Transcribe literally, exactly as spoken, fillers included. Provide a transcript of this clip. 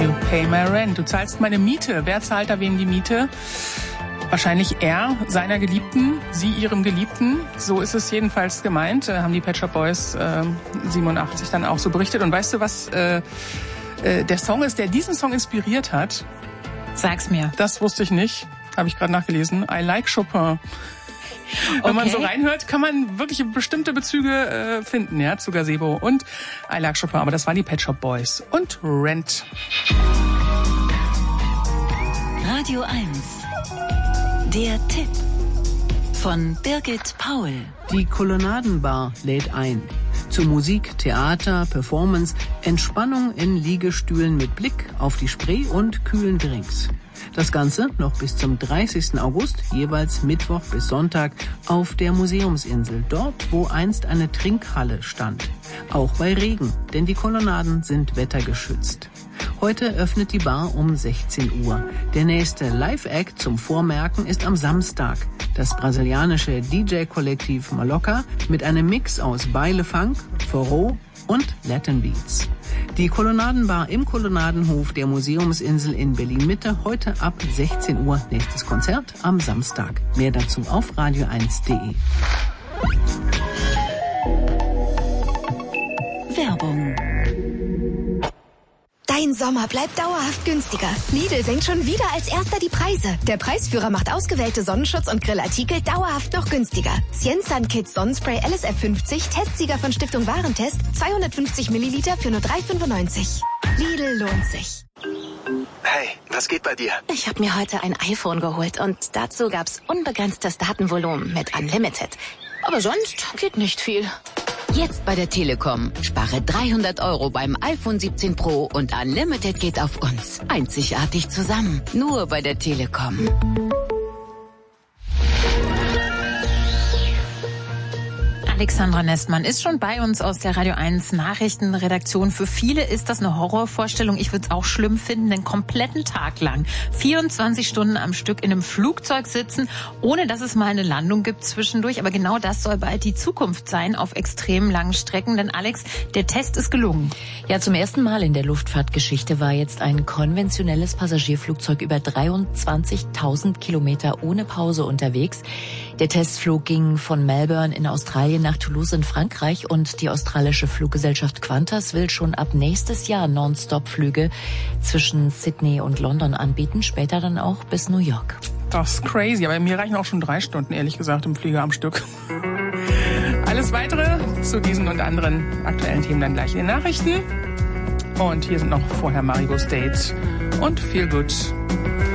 You pay my rent. Du zahlst meine Miete. Wer zahlt da wem die Miete? Wahrscheinlich er, seiner Geliebten, sie ihrem Geliebten. So ist es jedenfalls gemeint. Äh, haben die Pet Shop Boys äh, siebenundachtzig dann auch so berichtet. Und weißt du, was äh, äh, der Song ist, der diesen Song inspiriert hat? Sag's mir. Das wusste ich nicht. Habe ich gerade nachgelesen. I like Chopin. Wenn okay. man so reinhört, kann man wirklich bestimmte Bezüge äh, finden, ja, zu Gazebo und I like Chopin. Aber das waren die Pet Shop Boys und Rent. Radio eins. Der Tipp von Birgit Paul. Die Kolonnadenbar lädt ein. Zu Musik, Theater, Performance, Entspannung in Liegestühlen mit Blick auf die Spree und kühlen Drinks. Das Ganze noch bis zum dreißigsten August, jeweils Mittwoch bis Sonntag, auf der Museumsinsel, dort, wo einst eine Trinkhalle stand. Auch bei Regen, denn die Kolonnaden sind wettergeschützt. Heute öffnet die Bar um sechzehn Uhr. Der nächste Live-Act zum Vormerken ist am Samstag. Das brasilianische D J-Kollektiv Maloca mit einem Mix aus Baile-Funk, Forró und Latin Beats. Die Kolonnadenbar im Kolonnadenhof der Museumsinsel in Berlin-Mitte, heute ab sechzehn Uhr. Nächstes Konzert am Samstag. Mehr dazu auf radio eins punkt de. Werbung. Dein Sommer bleibt dauerhaft günstiger. Lidl senkt schon wieder als erster die Preise. Der Preisführer macht ausgewählte Sonnenschutz- und Grillartikel dauerhaft noch günstiger. Cienzan Kids Sonnenspray L S F fünfzig, Testsieger von Stiftung Warentest, zweihundertfünfzig Milliliter für nur drei fünfundneunzig. Lidl lohnt sich. Hey, was geht bei dir? Ich habe mir heute ein iPhone geholt und dazu gab's unbegrenztes Datenvolumen mit Unlimited. Aber sonst geht nicht viel. Jetzt bei der Telekom. Spare dreihundert Euro beim iPhone siebzehn Pro und Unlimited geht auf uns. Einzigartig zusammen. Nur bei der Telekom. Alexandra Nestmann ist schon bei uns aus der Radio eins Nachrichtenredaktion. Für viele ist das eine Horrorvorstellung. Ich würde es auch schlimm finden, den kompletten Tag lang vierundzwanzig Stunden am Stück in einem Flugzeug sitzen, ohne dass es mal eine Landung gibt zwischendurch. Aber genau das soll bald die Zukunft sein auf extrem langen Strecken. Denn Alex, der Test ist gelungen. Ja, zum ersten Mal in der Luftfahrtgeschichte war jetzt ein konventionelles Passagierflugzeug über dreiundzwanzigtausend Kilometer ohne Pause unterwegs. Der Testflug ging von Melbourne in Australien nach Toulouse in Frankreich und die australische Fluggesellschaft Qantas will schon ab nächstes Jahr Non-Stop-Flüge zwischen Sydney und London anbieten, später dann auch bis New York. Das ist crazy, aber mir reichen auch schon drei Stunden, ehrlich gesagt, im Flieger am Stück. Alles Weitere zu diesen und anderen aktuellen Themen dann gleich in den Nachrichten. Und hier sind noch vorher Marigo's Date und Feel Good.